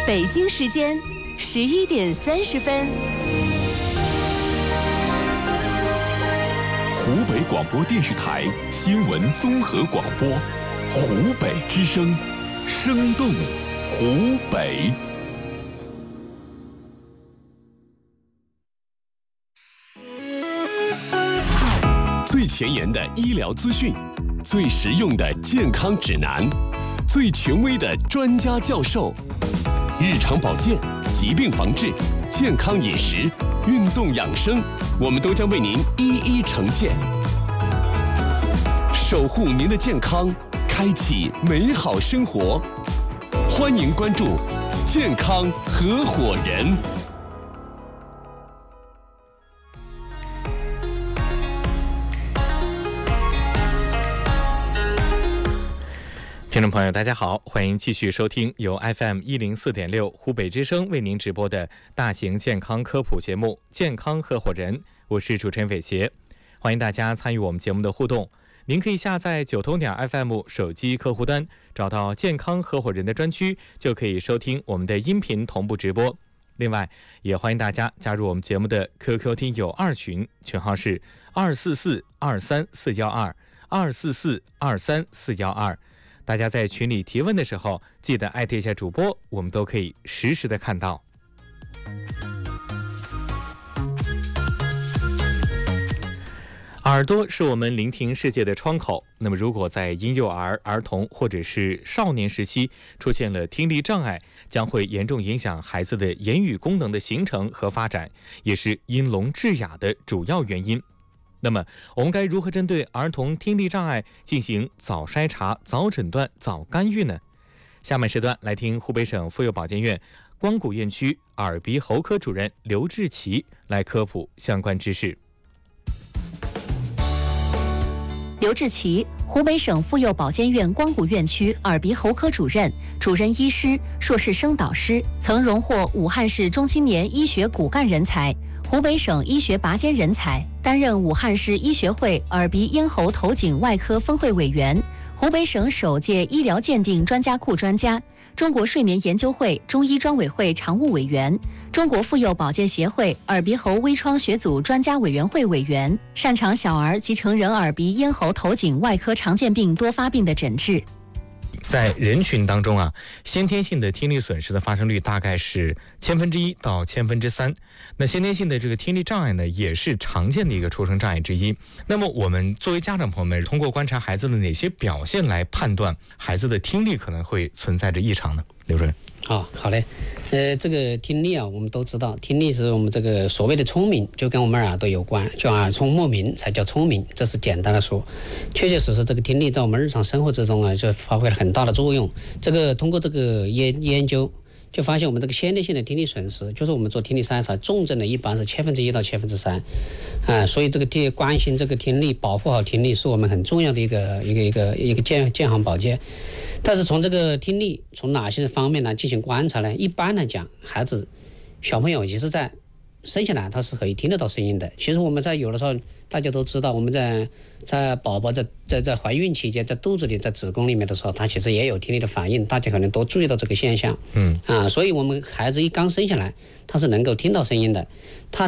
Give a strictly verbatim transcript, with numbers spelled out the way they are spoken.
北京时间十一点三十分。 湖北广播电视台新闻综合广播，湖北之声，生动湖北。最前沿的医疗资讯，最实用的健康指南，最权威的专家教授，日常保健、疾病防治、健康饮食、运动养生，我们都将为您一一呈现，守护您的健康，开启美好生活。欢迎关注健康合伙人。 听众朋友大家好，欢迎继续收听由 F M 一零四点六 湖北之声为您直播的大型健康科普节目健康合伙人，我是主持人伟杰。欢迎大家参与我们节目的互动，您可以下载九头鸟 F M 手机客户端，找到健康合伙人的专区，就可以收听我们的音频同步直播。另外也欢迎大家加入我们节目的 Q Q 听友二群，群号是二四四二三四一二 二四四二三四一二。大家在群里提问的时候，记得艾特一下主播，我们都可以实时的看到。耳朵是我们聆听世界的窗口，那么如果在婴幼儿、儿童或者是少年时期出现了听力障碍，将会严重影响孩子的言语功能的形成和发展，也是音聋智哑的主要原因。那么我们该如何针对儿童听力障碍进行早筛查、早诊断、早干预呢？下面时段来听湖北省妇幼保健院光谷院区耳鼻喉科主任刘志奇来科普相关知识。 刘志奇，湖北省妇幼保健院光谷院区耳鼻喉科主任、主任医师、硕士生导师，曾荣获武汉市中青年医学骨干人才、湖北省医学拔尖人才，担任武汉市医学会耳鼻咽喉头颈外科分会委员，湖北省首届医疗鉴定专家库专家，中国睡眠研究会中医专委会常务委员，中国妇幼保健协会耳鼻喉微创学组专家委员会委员，擅长小儿及成人耳鼻咽喉头颈外科常见病多发病的诊治。 在人群当中啊，先天性的听力损失的发生率大概是千分之一到千分之三。那先天性的这个听力障碍呢，也是常见的一个出生障碍之一。那么我们作为家长朋友们，通过观察孩子的哪些表现来判断孩子的听力可能会存在着异常呢？刘主任。 哦，好嘞，呃，这个听力啊，我们都知道，听力是我们这个所谓的聪明，就跟我们耳朵有关，就耳聪目明才叫聪明，这是简单的说。确确实实，这个听力在我们日常生活之中啊，就发挥了很大的作用。这个通过这个研研究，就发现我们这个先天性的听力损失，就是我们做听力筛查，重症的一般是千分之一到千分之三，啊，所以这个听关心这个听力，保护好听力，是我们很重要的一个一个一个一个健健康保健。但是从这个听力从哪些方面来进行观察呢？一般来讲，孩子小朋友其实在生下来他是可以听得到声音的。其实我们在有的时候大家都知道，我们在在宝宝在在在怀孕期间，在肚子里在子宫里面的时候，他其实也有听力的反应，大家可能都注意到这个现象。嗯啊，所以我们孩子一刚生下来他是能够听到声音的。他